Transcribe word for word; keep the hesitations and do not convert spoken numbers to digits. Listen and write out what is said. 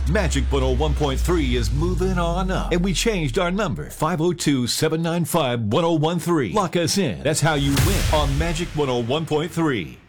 Magic one oh one point three is moving on up, and we changed our number. five oh two, seven nine five, one oh one three. Lock us in. That's how you win on Magic one oh one point three.